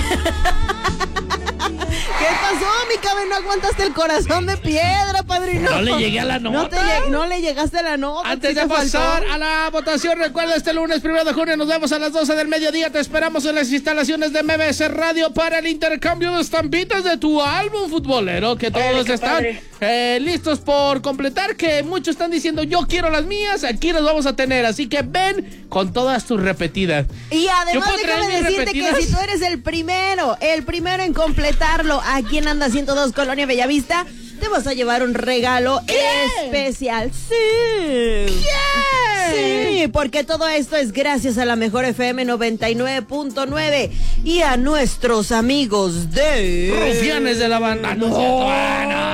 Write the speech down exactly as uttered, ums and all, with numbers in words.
¿Qué pasó, mi cabrón? ¿No aguantaste el corazón de piedra, padrino? No le llegué a la nota. No, te lleg- no le llegaste a la nota. Antes ¿sí de te pasar faltó? a la votación, recuerda, este lunes primero de junio nos vemos a las doce del mediodía. Te esperamos en las instalaciones de M B S Radio para el intercambio de estampitas de tu álbum futbolero, que todos Ay, están eh, listos por completar, que muchos están diciendo yo quiero las mías, aquí las vamos a tener, así que ven con todas tus repetidas. Y Yo además puedo traer déjame mis decirte repetidas. que si tú eres el primero, el primero en completarlo aquí en Anda ciento dos Colonia Bellavista, te vas a llevar un regalo especial. Sí. Sí, porque todo esto es gracias a la mejor F M noventa y nueve punto nueve y a nuestros amigos de Rufianes de la banda. No, no, no.